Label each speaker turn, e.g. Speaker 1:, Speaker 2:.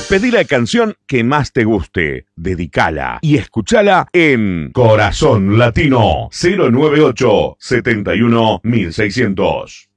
Speaker 1: Pedí la canción que más te guste, dedicala y escúchala en Corazón Latino 098 71 1600.